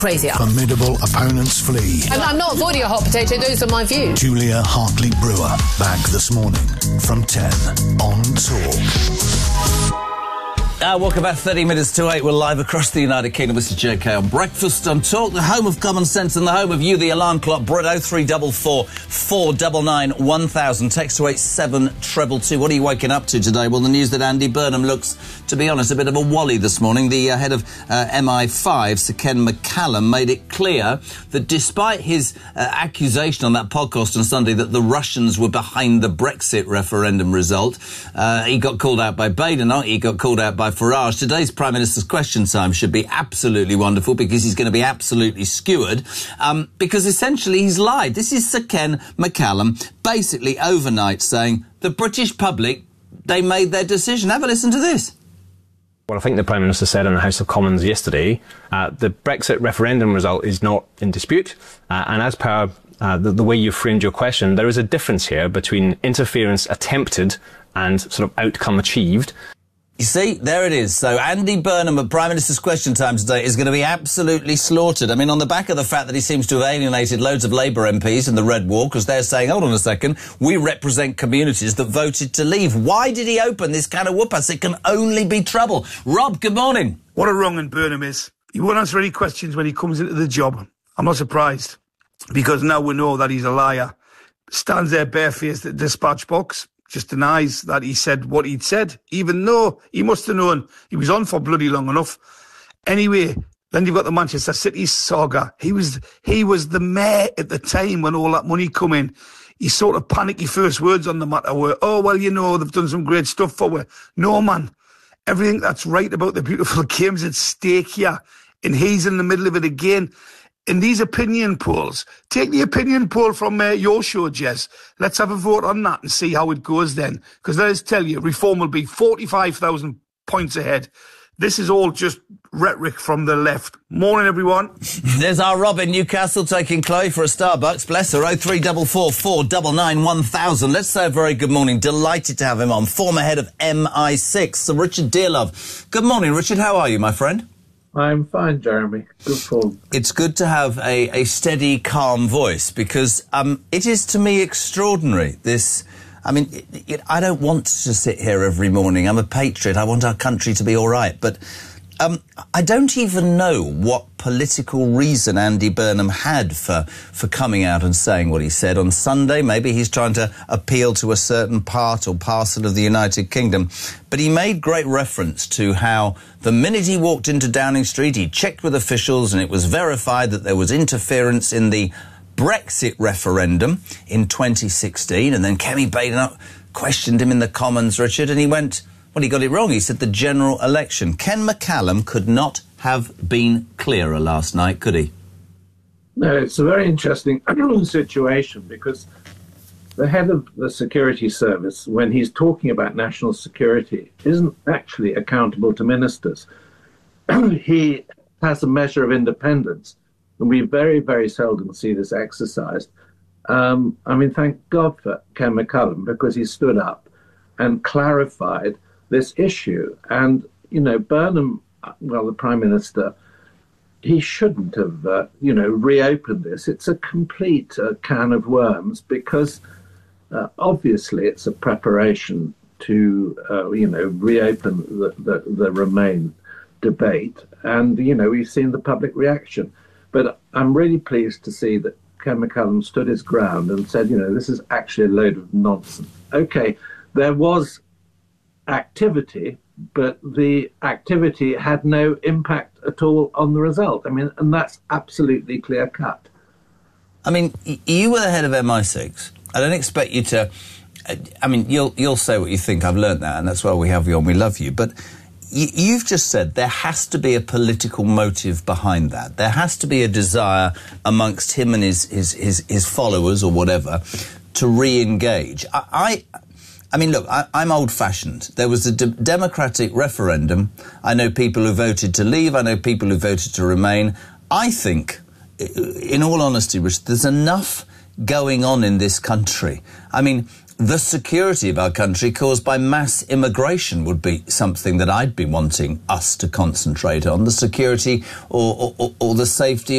Crazier. Formidable opponents flee. I'm not avoiding a hot potato, those are my views. Julia Hartley-Brewer, back this morning from 10 on Talk. Welcome back, 30 minutes to 8. We're live across the United Kingdom. This is JK on Breakfast on Talk, the home of common sense and the home of you, the alarm clock. Brit 0344 499 1000. Text to 87222. What are you waking up to today? Well, the news that Andy Burnham looks, to be honest, a bit of a wally this morning. The head of MI5, Sir Ken McCallum, made it clear that despite his accusation on that podcast on Sunday that the Russians were behind the Brexit referendum result, he got called out by Badenoch, he got called out by Farage. Today's Prime Minister's Question Time should be absolutely wonderful because he's going to be absolutely skewered because essentially he's lied. This is Sir Ken McCallum basically overnight saying the British public, they made their decision. Have a listen to this. Well, I think the Prime Minister said in the House of Commons yesterday, the Brexit referendum result is not in dispute. And as per the way you framed your question, there is a difference here between interference attempted and sort of outcome achieved. You see, there it is. So Andy Burnham at Prime Minister's Question Time today is going to be absolutely slaughtered. I mean, on the back of the fact that he seems to have alienated loads of Labour MPs in the Red Wall because they're saying, hold on a second, we represent communities that voted to leave. Why did he open this can of whoop-ass? It can only be trouble. Rob, good morning. What a wrong Burnham is. He won't answer any questions when he comes into the job. I'm not surprised because now we know that he's a liar. Stands there barefaced at the dispatch box. Just denies that he said what he'd said, even though he must have known he was on for bloody long enough. Anyway, then you've got the Manchester City saga. He was the mayor at the time when all that money come in. He sort of panicky first words on the matter were, oh, well, you know, they've done some great stuff for we. No, man. Everything that's right about the beautiful game's at stake here. And he's in the middle of it again. In these opinion polls, take the opinion poll from your show, Jez. Let's have a vote on that and see how it goes then. Because let us tell you, Reform will be 45,000 points ahead. This is all just rhetoric from the left. Morning, everyone. There's our Rob in Newcastle taking Chloe for a Starbucks. Bless her. 0344 499 1000. Let's say a very good morning. Delighted to have him on. Former head of MI6, Sir Richard Dearlove. Good morning, Richard. How are you, my friend? I'm fine, Jeremy. Good form. It's good to have a steady, calm voice because it is, to me, extraordinary. This, I mean, I don't want to sit here every morning. I'm a patriot. I want our country to be all right. But I don't even know what political reason Andy Burnham had for coming out and saying what he said on Sunday. Maybe he's trying to appeal to a certain part or parcel of the United Kingdom. But he made great reference to how the minute he walked into Downing Street, he checked with officials and it was verified that there was interference in the Brexit referendum in 2016. And then Kemi Badenoch questioned him in the Commons, Richard, and he went, well, he got it wrong. He said the general election. Ken McCallum could not have been clearer last night, could he? No, it's a very interesting situation because the head of the security service, when he's talking about national security, isn't actually accountable to ministers. He has a measure of independence, and we very, very seldom see this exercised. I mean, thank God for Ken McCallum because he stood up and clarified this issue. And, you know, Burnham, well, the Prime Minister, he shouldn't have, reopened this. It's a complete can of worms because obviously it's a preparation to, reopen the Remain debate. And, you know, we've seen the public reaction. But I'm really pleased to see that Ken McCallum stood his ground and said, you know, this is actually a load of nonsense. OK, there was activity, but the activity had no impact at all on the result. I mean, and that's absolutely clear cut. I mean, you were the head of MI6. I don't expect you to, I mean, you'll say what you think. I've learnt that, and that's why we have you on. We love you. But you've just said there has to be a political motive behind that. There has to be a desire amongst him and his followers or whatever to re-engage. I mean, look, I'm old-fashioned. There was a democratic referendum. I know people who voted to leave. I know people who voted to remain. I think, in all honesty, Rich, there's enough going on in this country. I mean, the security of our country caused by mass immigration would be something that I'd be wanting us to concentrate on, the security or the safety